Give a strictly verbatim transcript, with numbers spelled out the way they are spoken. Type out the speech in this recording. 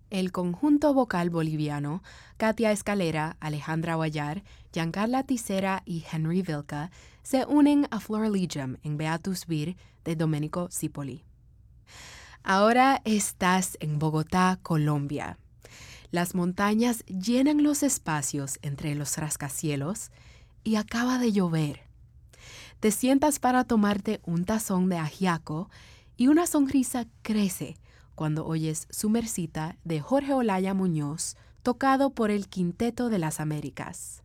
El conjunto vocal boliviano, Katia Escalera, Alejandra Guayar, Giancarla Tisera y Henry Vilca, se unen a Florilegium en Beatus Vir de Domenico Cipolli. Ahora estás en Bogotá, Colombia. Las montañas llenan los espacios entre los rascacielos y acaba de llover. Te sientas para tomarte un tazón de ajiaco y una sonrisa crece cuando oyes Sumercita de Jorge Olaya Muñoz, tocado por el Quinteto de las Américas.